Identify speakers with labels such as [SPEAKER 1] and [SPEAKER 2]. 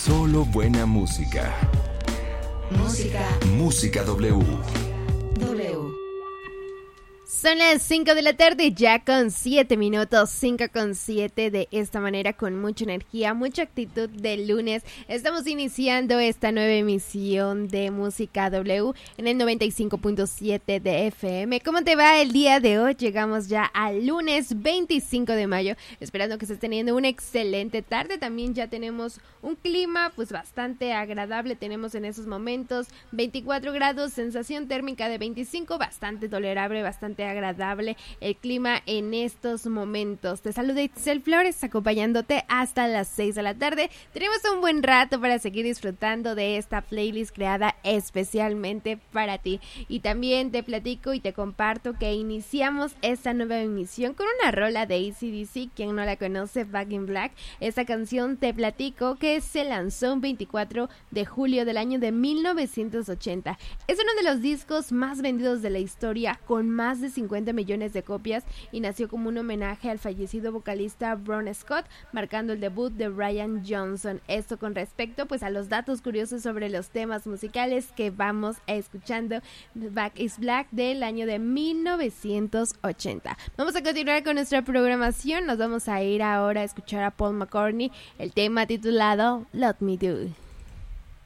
[SPEAKER 1] Solo buena música. Música W.
[SPEAKER 2] Son las 5 de la tarde, ya con 7 minutos, 5 con 7, de esta manera, con mucha energía, mucha actitud de lunes. Estamos iniciando esta nueva emisión de Música W en el 95.7 de FM. ¿Cómo te va el día de hoy? Llegamos ya al lunes 25 de mayo, esperando que estés teniendo una excelente tarde. También ya tenemos un clima pues bastante agradable, tenemos en esos momentos 24 grados, sensación térmica de 25, bastante tolerable, bastante agradable el clima en estos momentos. Te saluda Itzel Flores, acompañándote hasta las 6 de la tarde. Tenemos un buen rato para seguir disfrutando de esta playlist creada especialmente para ti. Y también te platico y te comparto que iniciamos esta nueva emisión con una rola de AC/DC. Quien no la conoce, Back in Black. Esta canción, te platico que se lanzó un 24 de julio del año de 1980. Es uno de los discos más vendidos de la historia, con más de 50 millones de copias, y nació como un homenaje al fallecido vocalista Bon Scott, marcando el debut de Brian Johnson. Esto con respecto pues a los datos curiosos sobre los temas musicales que vamos escuchando. Back is Black, del año de 1980. Vamos a continuar con nuestra programación. Nos vamos a ir ahora a escuchar a Paul McCartney, el tema titulado Let Me Do.